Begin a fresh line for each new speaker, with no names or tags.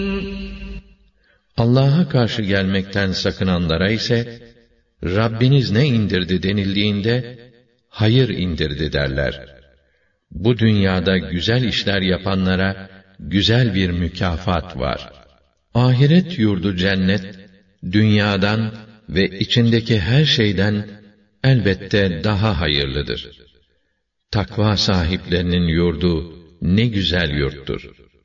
Allah'a karşı gelmekten sakınanlara ise, Rabbiniz ne indirdi denildiğinde, hayır indirdi derler. Bu dünyada güzel işler yapanlara, güzel bir mükafat var. Ahiret yurdu cennet, dünyadan ve içindeki her şeyden elbette daha hayırlıdır. Takva sahiplerinin yurdu ne güzel yurttur.